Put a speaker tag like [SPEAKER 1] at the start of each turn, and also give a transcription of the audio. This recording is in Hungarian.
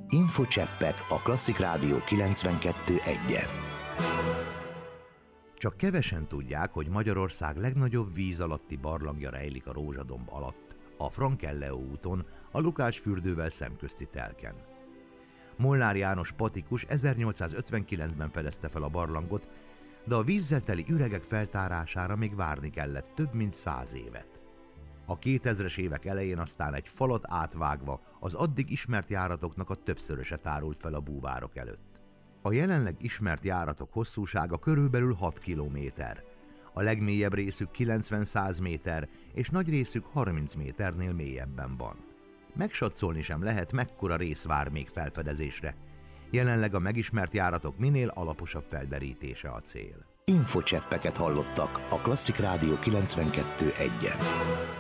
[SPEAKER 1] Infocseppek a Klasszik Rádió 92.1-en.
[SPEAKER 2] Csak kevesen tudják, hogy Magyarország legnagyobb víz alatti barlangja rejlik a Rózsadomb alatt, a Frankelleo úton, a Lukács-fürdővel szemközti telken. Molnár János patikus 1859-ben fedezte fel a barlangot, de a vízzel teli üregek feltárására még várni kellett több mint 100 évet. A 2000-es évek elején aztán egy falat átvágva az addig ismert járatoknak a többszöröse tárult fel a búvárok előtt. A jelenleg ismert járatok hosszúsága körülbelül 6 kilométer, a legmélyebb részük 90-100 méter, és nagy részük 30 méternél mélyebben van. Megsatszolni sem lehet, mekkora rész vár még felfedezésre. Jelenleg a megismert járatok minél alaposabb felderítése a cél.
[SPEAKER 1] Infocseppeket hallottak a Klasszik Rádió 92.1-en.